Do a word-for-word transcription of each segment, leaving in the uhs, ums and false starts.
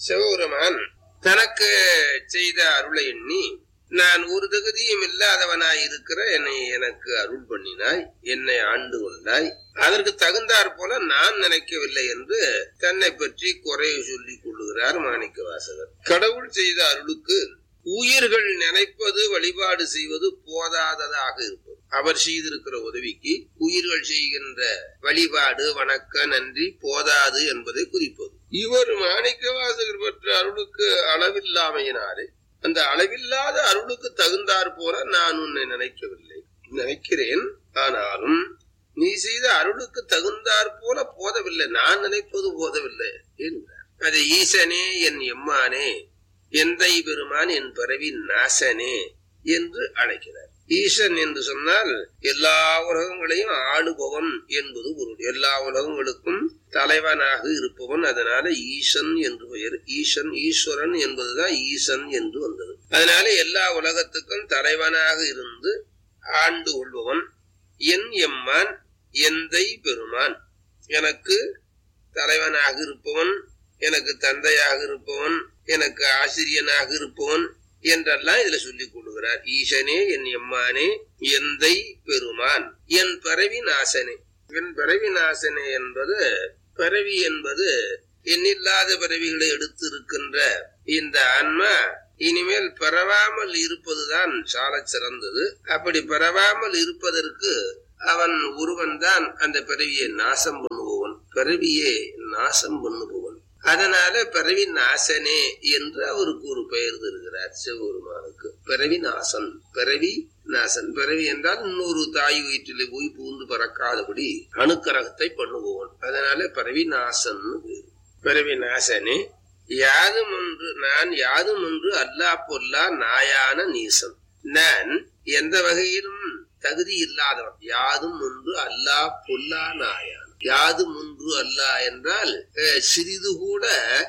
சிவபெருமான் தனக்கு செய்த அருளை எண்ணி, நான் ஒரு தகுதியும் இல்லாதவனாய் இருக்கிற என்னை எனக்கு அருள் பண்ணினாய், என்னை ஆண்டு கொண்டாய், அதற்கு தகுந்தாற் போல நான் நினைக்கவில்லை என்று தன்னை பற்றி குறைய சொல்லிக் கொள்ளுகிறார் மாணிக்க வாசகர். கடவுள் செய்த அருளுக்கு உயிர்கள் நினைப்பது வழிபாடு செய்வது போதாததாக இருப்பது. அவர் செய்திருக்கிற உதவிக்கு உயிர்கள் செய்கின்ற வழிபாடு வணக்க நன்றி போதாது என்பதை குறிப்பது. இவர் மாணிக்க வாசகர் பெற்ற அருளுக்கு அளவில்லாமையினாலே அந்த அளவில்லாத அருளுக்கு தகுந்தாற் போல நான் உன்னை நினைக்கவில்லை, நினைக்கிறேன், ஆனாலும் நீ செய்த அருளுக்கு தகுந்தாற் போல போதவில்லை, நான் நினைப்பது போதவில்லை என்கிறார். அது ஈசனே என் எம்மானே, எந்தை பெருமான் என் பிறவி நாசனே என்று அழைக்கிறார். ஈசன் என்று சொன்னால் எல்லா உலகங்களையும் ஆளுபவன் என்பது பொருள். எல்லா உலகங்களுக்கும் தலைவனாக இருப்பவன். அதனால ஈசன் என்று பெயர். ஈசன் ஈஸ்வரன் என்பதுதான் ஈசன் என்று வந்தது. அதனால எல்லா உலகத்துக்கும் தலைவனாக இருந்து ஆண்டு கொள்பவன். என் எம்மான் எந்தை பெருமான், எனக்கு தலைவனாக இருப்பவன், எனக்கு தந்தையாக இருப்பவன், எனக்கு ஆசிரியனாக இருப்பவன் என்றெல்லாம் இதுல சொல்லிக் கொள்கிறார். ஈசனே என் எம்மானே எந்தை பெருமான் என் பிறவி நாசனே. என் பிறவி நாசனே என்பது, பிறவி என்பது எண்ணில்லாத பிறவிகளை எடுத்து இருக்கின்ற இந்த ஆன்மா இனிமேல் பிறவாமல் இருப்பதுதான் சால சிறந்தது. அப்படி பிறவாமல் இருப்பதற்கு அவன் ஒருவன் தான் அந்த பிறவியை நாசம் பண்ணுபவன், பிறவியை நாசம் பண்ணுபவன். அதனால பிறவி நாசனே என்று அவருக்கு ஒரு பெயர் தருகிறார் சிவபெருமானுக்கு. பிறவி நாசன், பிறவி நாசன். பிறவி என்றால் இன்னொரு தாய் வயிற்றிலே போய் பூந்து பறக்காதபடி அணுக்கரகத்தை பண்ணுபவன். அதனால பிறவி நாசன். பிறவி நாசனே யாதும் ஒன்று நான் யாதும் ஒன்று அல்லா பொல்லா நாயான நீசன். நான் எந்த வகையிலும் தகுதி இல்லாதவன். யாதும் ஒன்று அல்லா பொல்லா நாயான். யாதும் ஒன்று அல்லா என்றால் சிறிது கூட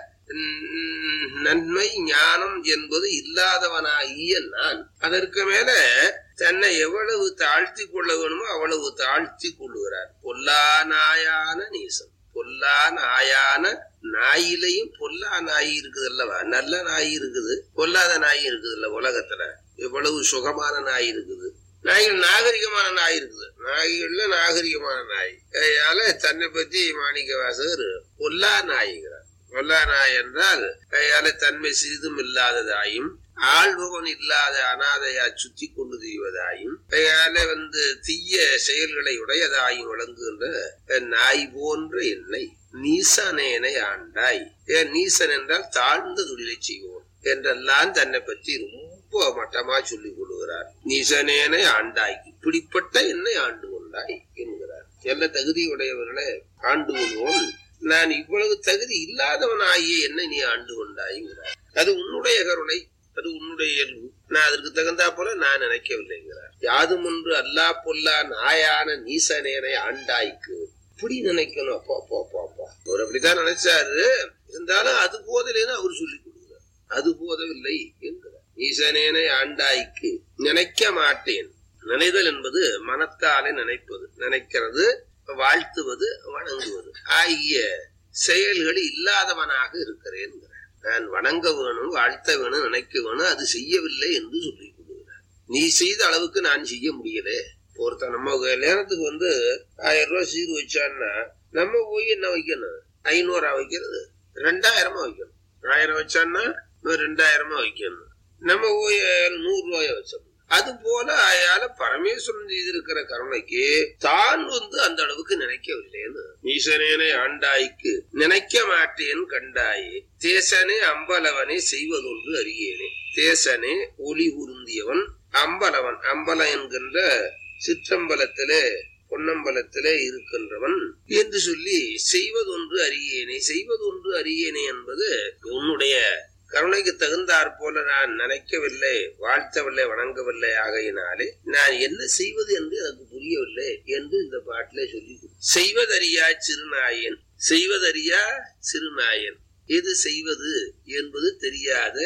நன்மை ஞானம் என்பது இல்லாதவனாகிய நான். அதற்கு மேல தன்னை எவ்வளவு தாழ்த்தி கொள்ள வேணுமோ அவ்வளவு தாழ்த்தி கொள்ளுகிறார். பொல்லா நாயான நீசன். பொல்லா நாயான நாயிலையும் பொல்லா நாய் இருக்குது அல்லவா, நல்ல நாய் இருக்குது, பொல்லாத நாய் இருக்குது இல்ல. உலகத்துல எவ்வளவு சுகமான நாய் இருக்குது, நாய்கள் நாகரிகமான நாய் இருக்குது, நாய்கள்ல நாகரிகமான நாய். அதனால தன்னை பத்தி மாணிக்க வாசகர் பொல்லா நாய்கிறார். பொல்லா நாய் என்றால் கையால தன்மை சிறிதும் இல்லாததாயும், ஆள்பவன் இல்லாத அனாதையா சுத்தி கொண்டு செய்வதாயும், கையால வந்து தீய செயல்களை உடையதாயும் விளங்குகின்ற நாய் போன்ற என்னை நீசனேனை ஆண்டாய். ஏன் நீசன் என்றால் தாழ்ந்த தொழிலை செய்வோம் என்றெல்லாம் தன்னை பற்றி ரொம்ப மட்டமா சொல்லிக் கொள்கிறார். நீசனேனை ஆண்டாய், இப்படிப்பட்ட என்னை ஆண்டு கொண்டாய் என்கிறார். எல்லா தகுதியுடையவர்களை ஆண்டு கொள்வோம். நான் இவ்வளவு தகுதி இல்லாதவனாகிய என்னை நீ ஆண்டு கொண்டாய்கிறார். அது உன்னுடைய கருணை, அது உன்னுடைய இயல்பு. நான் அதற்கு தகுந்தா போல நான் நினைக்கவில்லைங்கிறார். யாதும் ஒன்று அல்லா பொல்லா நாயான நீசனேனை ஆண்டாய்க்கு இப்படி நினைக்கணும். அப்பா அப்பா அப்பா அப்பா அவர் அப்படித்தான் நினைச்சாரு. இருந்தாலும் அது போதலைன்னு அவர் சொல்லிக் கொடுக்கிறார். அது போதவில்லை என்கிறார். ஈசனேனை ஆண்டாய்க்கு நினைக்க மாட்டேன். நினைதல் என்பது மனத்தாலே நினைப்பது, நினைக்கிறது, வாழ்த்துவது, வணங்குவது ஆகிய செயல்கள் இல்லாதவனாக இருக்கிறேன். நான் வணங்க வேணும், வாழ்த்த வேணும், நினைக்க வேணும், அது செய்யவில்லை என்று சொல்லிக் கொடுக்கிறார். நீ செய்த அளவுக்கு நான் செய்ய முடியல. ஒருத்த நம்ம கல்யாணத்துக்கு வந்து ஆயிரம் ரூபாய் சீர் வச்சான்னா நம்ம போய் என்ன வைக்கணும்? ஐநூறா வைக்கிறது, ரெண்டாயிரமா வைக்கணும். ஆயிரம் வச்சான்னா ரெண்டாயிரமா வைக்கணும். நம்ம போய் நூறு ரூபாய வச்சோம். அது போல அயால பரமேஸ்வரன் செய்திருக்கிற கருணைக்கு தான் வந்து அந்த அளவுக்கு நினைக்கவில்லைன்னு. ஈசனேனை ஆண்டாய்க்கு நினைக்க மாட்டேன் கண்டாயே. தேசனே அம்பலவனே செய்வதொன்று அறியேனே. தேசனே ஒளி உருந்தியவன், அம்பலவன் அம்பலம் என்கின்ற சிற்றம்பலத்திலே பொன்னம்பலத்திலே இருக்கின்றவன் என்று சொல்லி செய்வதொன்று அறியேனே. செய்வதொன்று அறியேனே என்பது உன்னுடைய கருணைக்கு தகுந்தாற் போல நான் நினைக்கவில்லை, வாழ்த்தவில்லை, வணங்கவில்லை. ஆகையினாலே நான் என்ன செய்வது என்று எனக்கு புரியவில்லை என்று இந்த பாட்டிலே சொல்லி செய்வதறியா சிறுநாயன். செய்வதறியா சிறுநாயன், எது செய்வது என்பது தெரியாத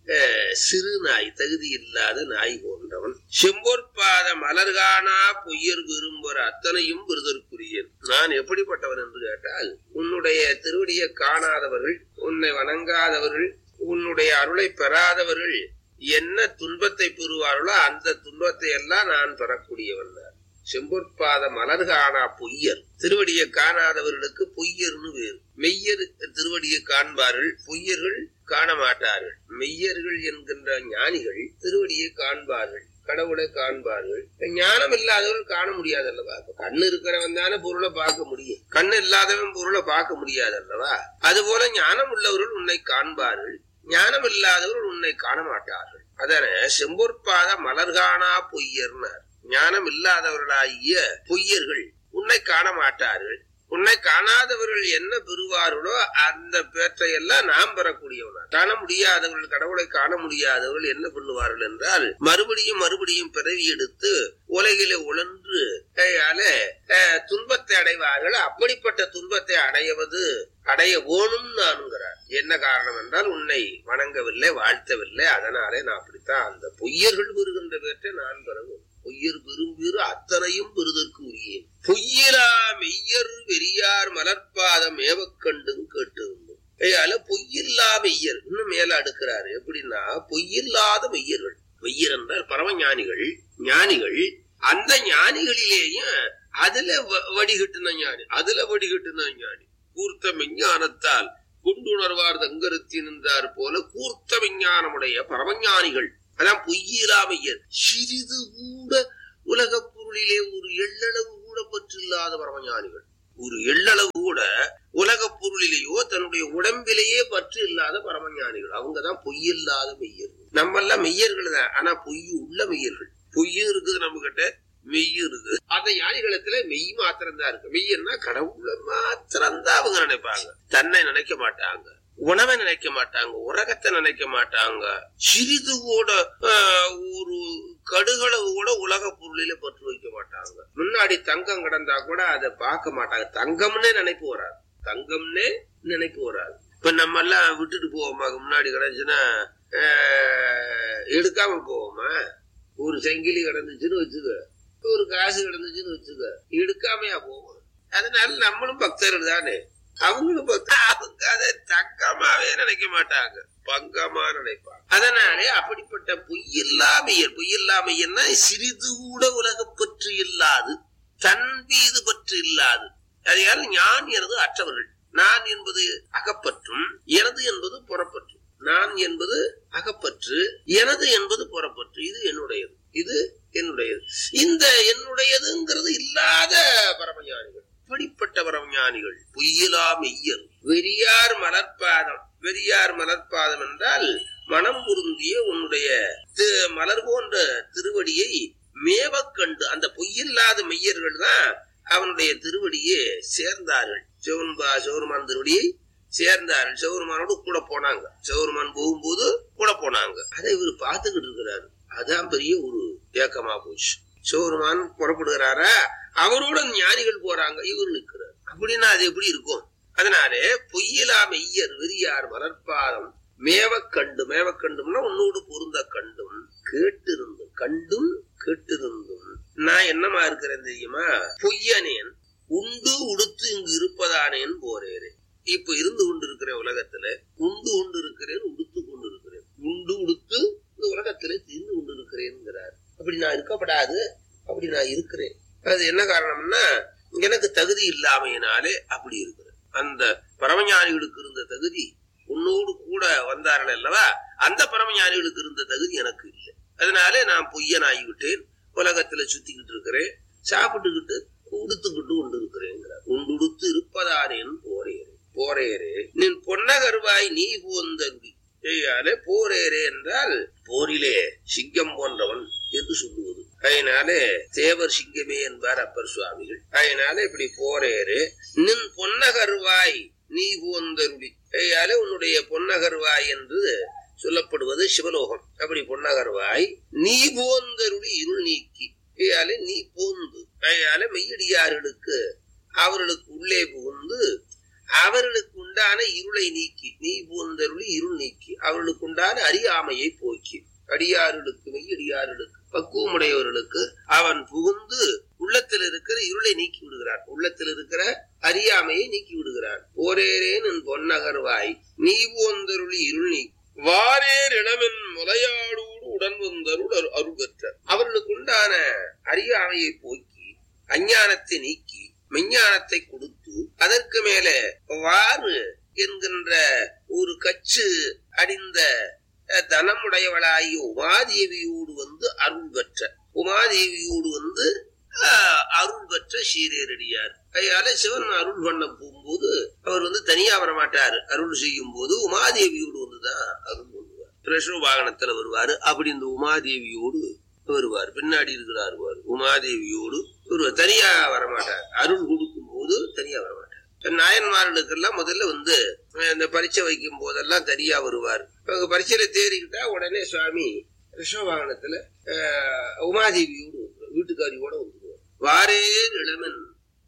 சிறு நாய், தகுதி இல்லாத நாய் போன்றவன். செம்போற்பாத மலர்கானா பொய்யர் விரும்புற அத்தனையும் விருதற்குரியன். நான் எப்படிப்பட்டவன் என்று கேட்டால், உன்னுடைய திருவடியை காணாதவர்கள், உன்னை வணங்காதவர்கள், உன்னுடைய அருளை பெறாதவர்கள் என்ன துன்பத்தை பெறுவார்களோ அந்த துன்பத்தை எல்லாம் நான் பெறக்கூடியவன். செம்பொற்பாத மலர்காணா பொய்யர், திருவடியை காணாதவர்களுக்கு பொய்யர்னு வேறு. மெய்யர் திருவடியை காண்பார்கள், பொய்யர்கள் காண மாட்டார்கள். மெய்யர்கள் என்கின்ற ஞானிகள் திருவடியை காண்பார்கள், கடவுளை காண்பார்கள். ஞானம் இல்லாதவர்கள் காண முடியாது அல்லவா? கண்ணு இருக்கிறவன் தானே பொருளை பார்க்க முடியும், கண்ணு இல்லாதவன் பொருளை பார்க்க முடியாது அல்லவா? அதுபோல ஞானம் உள்ளவர்கள் உன்னை காண்பார்கள், ஞானம் இல்லாதவர்கள் உன்னை காண மாட்டார்கள். அதன செம்பொற்பாத மலர்காணா பொய்யர்னார். ஞானம் இல்லாதவர்களாகிய பொய்யர்கள் உன்னை காண மாட்டார்கள். உன்னை காணாதவர்கள் என்ன பெறுவார்களோ அந்த பேற்றையெல்லாம் நாம் பெறக்கூடியவனா. காண முடியாதவர்கள், கடவுளை காண முடியாதவர்கள் என்ன பண்ணுவார்கள் என்றால் மறுபடியும் மறுபடியும் பிறவி எடுத்து உலகிலே உழன்று துன்பத்தை அடைவார்கள். அப்படிப்பட்ட துன்பத்தை அடைவது அடைய வேணும் நான்கிறார். என்ன காரணம் என்றால் உன்னை வணங்கவில்லை, வாழ்த்தவில்லை. அதனாலே நான் அப்படித்தான் அந்த பொய்யர்கள் பெறுகின்ற பேற்றை நான் பெறவும். பொய்யர் பெரும்பெரு அத்தனையும் பெறுதற்கு உரியேன். பொய்யிலா மெய்யர் வெறியார் மலர்பாதம் ஏவக்கண்டும் கேட்டிருந்தோம். ஐயால பொய்யில்லா மெய்யர் இன்னும் மேல அடுக்கிறாரு. எப்படின்னா பொய்யில்லாத மெய்யர்கள். மெய்யர் என்றால் பரமஞானிகள். ஞானிகள் அந்த ஞானிகளிலேயும் அதுல வடிகட்டுன ஞானி, அதுல வடிகட்டுன ஞானி. கூர்த்த விஞ்ஞானத்தால் கொண்டுணர்வார் தங்கருத்தி நின்றார் போல கூர்த்த விஞ்ஞானமுடைய பரமஞானிகள். அதான் பொய்யிலா மெய்யர். சிறிது கூட உலக பொருளிலே ஒரு எள்ளளவு கூட பற்றில்லாத பரமஞானிகள். ஒரு எள்ளளவு கூட உலக பொருளிலேயோ தன்னுடைய உடம்பிலேயே பற்று இல்லாத பரமஞானிகள். அவங்கதான் பொய்யில்லாத மெய்யர்கள். நம்ம எல்லாம் மெய்யர்கள் தான், ஆனா பொய் உள்ள மெய்யர்கள். பொய்யும் இருக்குது நம்ம கிட்ட, மெய்யும் இருக்குது. அந்த ஞானிகளத்துல மெய் மாத்திரம்தான் இருக்கு. மெய்யன்னா கடவுளை மாத்திரம்தான் அவங்க நினைப்பாங்க. தன்னை நினைக்க மாட்டாங்க, உணவை நினைக்க மாட்டாங்க, உலகத்தை நினைக்க மாட்டாங்க. சிறிது கூட ஒரு கடுகளவு கூட உலக பொருளில பற்று வைக்க மாட்டாங்க. முன்னாடி தங்கம் கிடந்தா கூட அதை பார்க்க மாட்டாங்க. தங்கம்னே நினைப்பு வராது, தங்கம்னே நினைப்பு வராது. இப்ப நம்ம எல்லாம் விட்டுட்டு போவோமா? முன்னாடி கிடந்துச்சுன்னா எடுக்காம போவோமா? ஒரு சங்கிலி கிடந்துச்சுன்னு வச்சுக்க, ஒரு காசு கிடந்துச்சுன்னு வச்சுக்க, எடுக்காமையா போவோம். அதனால நம்மளும் பக்தர்கள் தானே. அவங்களும் அவங்க அதை தங்கமாவே நினைக்க மாட்டாங்க, பங்கமா நினைப்பாங்க. அதனாலே அப்படிப்பட்ட பொய்யில்லா மெய்யர். பொய்யில்லா மெய்யர்னா சிறிது கூட உலக பற்று இல்லாது, தன் மீது பற்று இல்லாது. அதையால் ஞான் எனது அற்றவர்கள். நான் என்பது அகப்பற்றும், எனது என்பது புறப்பற்று. நான் என்பது அகப்பற்று, எனது என்பது புறப்பற்று. இது என்னுடையது, இது என்னுடையது. இந்த என்னுடையதுங்கிறது இல்லாத பரமஞானிகள். இப்படிப்பட்ட பரமஞானிகள் பொய்யிலா மெய்யர். வெறியார் மலர்பாதம். வெறியார் மலர்பாதம் என்றால் மனம் பொருந்திய உன்னுடைய மலர் போன்ற திருவடியை மேவக்கண்டு. அந்த பொய்யில்லாத மெய்யர்கள் தான் அவனுடைய திருவடியை சேர்ந்தார்கள். சிவன்பா சிவருமான் திருவடியை சேர்ந்தார்கள். சிவருமானோடு கூட போனாங்க. சிவருமான் போகும்போது கூட போனாங்க. அதை இவர் பார்த்துக்கிட்டு இருக்கிறாரு. அதான் பெரிய ஒரு ஏக்கமா போச்சு. சிவருமான் புறப்படுகிறாரா, அவரோட ஞானிகள் போறாங்க, இவர் நிற்கிறார். அப்படின்னா அது எப்படி இருக்கும்? அதனாலே பொய்யிலா மெய்யர் வெறியார் மலர்பாதம் மேவக்கண்டு. மேவக்கண்டும்னா உன்னோடு பொருந்த கண்டும் கேட்டிருந்தும். கண்டும் கேட்டிருந்தும் நான் என்னமா இருக்கிறேன் தெரியுமா? பொய்யனேன் உண்டு உடுத்து இங்கு இருப்பதானேன் போறேன். இப்ப இருந்து கொண்டு இருக்கிறேன் உலகத்துல, உண்டு கொண்டு இருக்கிறேன், உடுத்து கொண்டு இருக்கிறேன். உண்டு உடுத்து இந்த உலகத்துல திரிந்து கொண்டு இருக்கிறேன். அப்படி நான் இருக்கப்படாது, அப்படி நான் இருக்கிறேன். அது என்ன காரணம்னா எனக்கு தகுதி இல்லாமையினாலே அப்படி இருக்கிறேன். அந்த பரமஞானிகளுக்கு இருந்த தகுதி உன்னோடு கூட வந்தார்கள் அல்லவா, அந்த பரமஞானிகளுக்கு இருந்த தகுதி எனக்கு இல்லை. அதனாலே நான் பொய்யனாகிவிட்டேன். உலகத்துல சுத்திக்கிட்டு இருக்கிறேன், சாப்பிட்டுக்கிட்டு உடுத்துக்கிட்டு கொண்டு இருக்கிறேங்கிறார். உண்டுடுத்து இருப்பதானேன் போரேரே. போரேரே நின் பொன்னகர்வாய் நீ போந்தருடி. போரேரே என்றால் போரிலே சிங்கம் போன்றவன் என்று சொல்லுவது. அதனாலே தேவர் சிங்கமே என்பார் அப்பர் சுவாமிகள். அதனால இப்படி போரேரு நின் பொன்னகர்வாய் நீ போந்தருடி. ஐயாலே உன்னுடைய பொன்னகர்வாய் என்று சொல்லப்படுவது சிவலோகம். அப்படி பொன்னகர்வாய் நீ போந்தருடி இருள் நீக்கி. ஐயாலே நீ போந்து. ஐயாலே மெய்யடியார்களுக்கு அவர்களுக்கு உள்ளே புகுந்து அவர்களுக்கு உண்டான இருளை நீக்கி. நீ போந்தருளி இருள் நீக்கி அவர்களுக்கு உண்டான அறியாமையை போக்கி. அடியார்களுக்கு மெய்யடியார்களுக்கு பக்குவமுடையவர்களுக்கு அவன் புகுந்து உள்ளத்தில் இருக்கிற இருளை நீக்கி விடுகிறார். உள்ளத்தில் இருக்கிற அறியாமையை நீக்கி விடுகிறான். ஓரேரேன் என் பொன்னகர்வாய் நீ போந்தருளி இருள் நீ வாரேர் இளமென் முலையாளோடு உடன் வந்தருள் அருள் பெற்ற. அவர்களுக்கு உண்டான அறியாமையை போக்கி அஞ்ஞானத்தை நீக்கி மெஞ்ஞானத்தை கொடுத்து அதற்கு மேலே வாறு என்கின்ற ஒரு கச்சு அடிந்த தனமுடையவளாகிய உமாதேவியோடு வந்து அருள் பெற்ற உமாதேவியோடு வந்து அருள் பெற்ற சீரேரடியார். அதனால சிவன் அருள் பண்ண போகும்போது அவர் வந்து தனியா வரமாட்டாரு. அருள் செய்யும் போது உமாதேவியோடு வந்துதான் அருள் பண்ணுவார். ரிஷப வாகனத்துல வருவாரு. அப்படி இந்த உமாதேவியோடு வருவார். பின்னாடி இருக்கிறார் உமாதேவியோடு வருவார். தனியா வரமாட்டார். அருள் கொடுக்கும் போது தனியா வரமாட்டார். நாயன்மார்களுக்கெல்லாம் முதல்ல வந்து இந்த பரீட்சை வைக்கும் போதெல்லாம் தனியா வருவார். பரீட்சையில தேறிக்கிட்டா உடனே சுவாமி ரிஷப வாகனத்துல உமாதேவியோடு வீட்டுக்காரியோட வந்துடுவார். வாரே இளமன்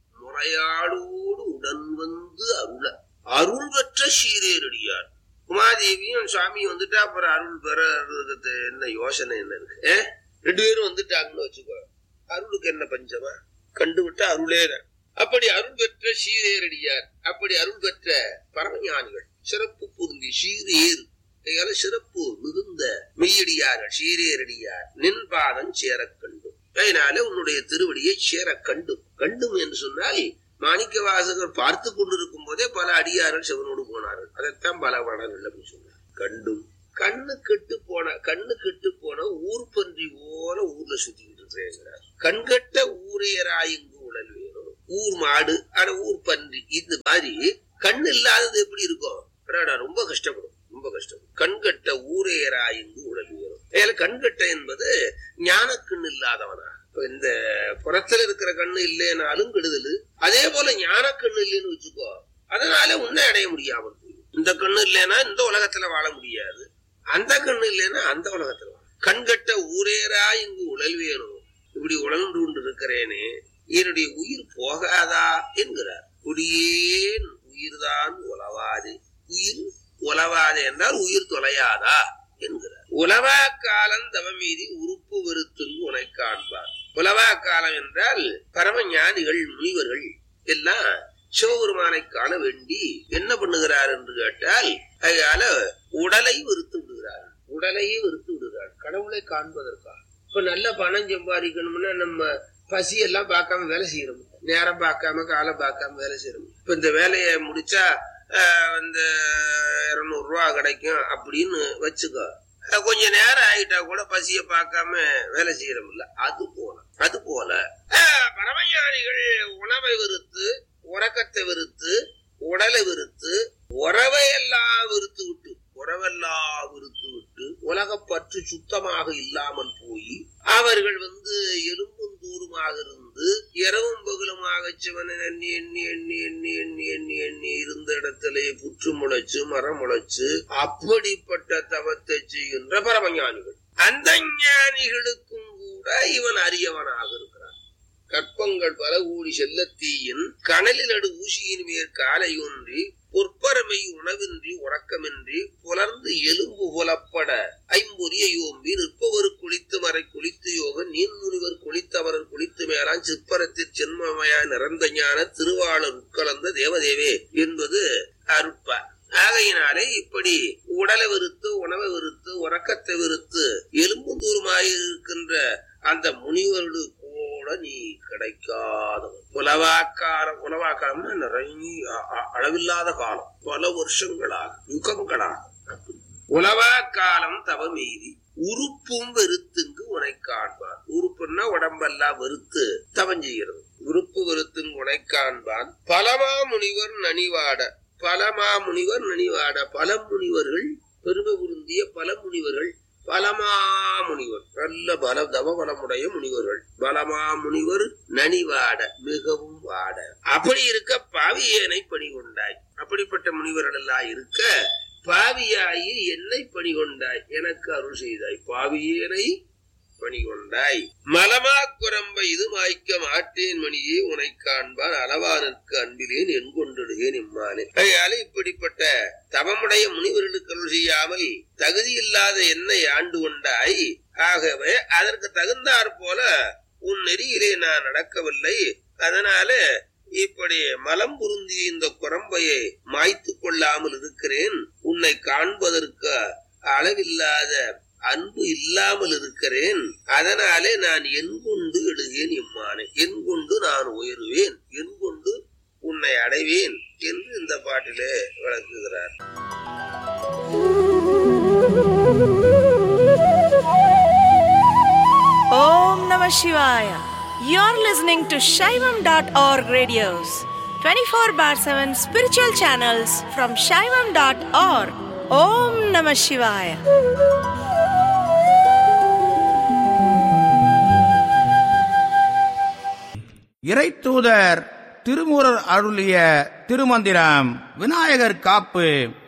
முறையாளோடு உடன் வந்து அருள அருள் பெற்ற சீரேரடியார். உமாதேவியும் சுவாமி வந்துட்டா அப்புறம் அருள் பெற என்ன யோசனை என்ன இருக்கு? ரெண்டு பேரும் வந்துட்டாங்கன்னு வச்சுக்கோ, அருளுக்கு என்ன பஞ்சமா? கண்டு விட்டா அருளே. அப்படி அருள் பெற்ற சீரேரடியார். அப்படி அருள் பெற்ற பரமஞானிகள் சிறப்பு பொருந்தி சீரேர் சிறப்பு மிகுந்த மெய்யடியார்கள் சீரேரடியார் நின் பாதம் சேர கண்டும். அதனால உன்னுடைய திருவடியை சேர கண்டும். கண்டும் என்று சொன்னால் மாணிக்க வாசகர் பார்த்து கொண்டிருக்கும் போதே பல அடியார்கள் சிவனோடு போனார்கள். அதைத்தான் பல பாடல்கள் அப்படின்னு சொன்னார். கண்டும் கண்ணு கெட்டு போன கண்ணு கெட்டு போன ஊர் பன்றி போல ஊர்ல சுத்திக்கிட்டு இருக்கிறார். கண்கட்ட ஊரையராயிங்கு உடல் வேணும். ஊர் மாடு ஆனா ஊர் பன்றி இந்த மாதிரி கண் இல்லாதது எப்படி இருக்கும்? ரொம்ப கஷ்டப்படும். ரொம்ப கஷ்டப்படும். கண்கட்ட ஊரையராயிங்கு உடல் வேணும். கண்கட்ட என்பது ஞான கண் இல்லாதவனா. இந்த புறத்துல இருக்கிற கண்ணு இல்லைனாலும் கெடுதல். அதே போல ஞான கண்ணு இல்லைன்னு வச்சுக்கோ, அதனால உன்னை அடைய முடியாமல் போயிடும். இந்த கண்ணு இல்லைன்னா இந்த உலகத்துல வாழ முடியாது. அந்த கண்ணு இல்லைன்னா அந்த உலகத்துல வாழ. கண்கட்ட ஊரேரா இங்கு உழல் வேணும். இப்படி உழன்று கொண்டு இருக்கிறேனே என்னுடைய உயிர் போகாதா என்கிறார். குடியேன் உயிர்தான் உலவாது. உயிர் உலவாது என்றால் உயிர் தொலையாதா என்கிறார். உலவா காலம் தவமீதி உறுப்பு வெறுத்துங்கு உனை காண்பார். உலவா காலம் என்றால் பரம ஞானிகள் முனிவர்கள் எல்லாம் சிவபெருமானை காண வேண்டி என்ன பண்ணுகிறார் என்று கேட்டால் அதனால உடலை வெறுத்து விடுகிறார். உடலையே வெறுத்து விடுகிறார் கடவுளை காண்பதற்காக. இப்ப நல்ல பணம் சம்பாதிக்கணும்னா நம்ம பசி எல்லாம் பார்க்காம வேலை செய்யறோம். நேரம் பார்க்காம காலம் பார்க்காம வேலை செய்யறோம். இப்ப இந்த வேலையை முடிச்சா இந்த இருநூறு ரூபா கிடைக்கும் அப்படின்னு வச்சுக்கோ. கொஞ்ச நேரம் ஆகிட்டா கூட பசிய பார்க்காம வேலை செய்யறோம்ல. அது போல அது போல பரமஞானிகள் உணவை வெறுத்து உறக்கத்தை வெறுத்து உடலை வெறுத்து உறவையெல்லாம் வெறுத்து விட்டு உறவெல்லாம் வெறுத்து விட்டு உலகப்பற்று சுத்தமாக இல்லாமல் போய் அவர்கள் வந்து எலும்பும் தூருமாக இருந்து இரவும் பகலுமாக சிவனை எண்ணி எண்ணி எண்ணி எண்ணி எண்ணி எண்ணி எண்ணி இருந்த இடத்திலே புற்று முளைச்சு மரம் முளைச்சு அப்படிப்பட்ட தவத்தை செய்கின்ற பரமஞானிகள். அந்த ஞானிகளுக்கும் கூட இவன் அறியவனாக இருக்கிறான். கற்பங்கள் பல கூடி செல்லத்தீயின் கனலில் நடு ஊசியின் மேற் காலை ஒன்றி பொற்பரமை உணவின்றி உறக்கமின்றி புலர்ந்து எலும்பு புலப்பட ஐம்பொரிய யோம்பி நிற்பவர் குளித்து மறை குளித்து யோக நீன் முனிவர் குளித்தவரர் குளித்து மேலான் சிற்பரத்தில் சென்மமயா நிறந்த ஞான திருவாளர் உட்கலந்த தேவதேவே என்பது அருட்பா. ஆகையினாலே இப்படி உடலை வெறுத்து உணவை வெறுத்து உறக்கத்தை வெறுத்து எலும்பு தூரமாயிருக்கின்ற அந்த முனிவரோடு கூட நீ கிடைக்காதவன். உலவாக்காலம் உலவாக்காலம்னா நிறைய அளவில்லாத காலம், பல வருஷங்களாக யுகங்களாக. உலவா காலம் தவமீதி உறுப்பும் வெறுத்துங்கு உனை காண்பான். உறுப்புன்னா உடம்பெல்லாம் வெறுத்து தவம் செய்கிறது. உறுப்பு வெறுத்துங்கு உனை காண்பான். பலமா முனிவர் நனிவாட பலமா முனிவர் நனிவாட. பல முனிவர்கள் பெருமை பொருந்திய பல முனிவர்கள் பலமா முனிவர் நல்ல பல தவ பலமுடைய முனிவர்கள். பலமா முனிவர் நனிவாட மிகவும் வாட. அப்படி இருக்க பாவியனை பணி கொண்டாய். அப்படிப்பட்ட முனிவர்கள் எல்லாம் இருக்க பாவியாயி என்னை பணி கொண்டாய், எனக்கு அருள் செய்தாய். பாவியனை பணி கொண்டாய். மலமா குரம்ப இது மாய்க்க மாட்டேன் மணியே உனை காண்பான் அளவானுக்கு அன்பிலேன் என் கொண்டிடுகேன் இம்மானே. அதனால இப்படிப்பட்ட தவமுடைய முனிவர்களுக்கு அருள் செய்யாமல் தகுதி இல்லாத என்னை ஆண்டு கொண்டாய். ஆகவே அதற்கு தகுந்தாற் போல உன் நெறியிலே நான் நடக்கவில்லை. அதனால இப்படி மலம் பொருந்திய இந்த குரம்பையை மாய்த்து கொள்ளாமல் இருக்கிறேன். உன்னை காண்பதற்கு அளவில்லாத அன்பு இல்லாமல் இருக்கிறேன். அதனாலே நான் என் கொண்டு எழுகேன் எம்மானே, என் கொண்டு நான் உயருவேன், என் கொண்டு உன்னை அடைவேன் என்று இந்த பாட்டிலே விளக்குகிறார். Om Namah Shivaya. You're listening to Shaivam dot org radios, twenty-four bar seven spiritual channels from Shaivam dot org. Om Namah Shivaya. இறைத்தூதர் திருமூரர் அருளிய திருமந்திரம். விநாயகர் காப்பு.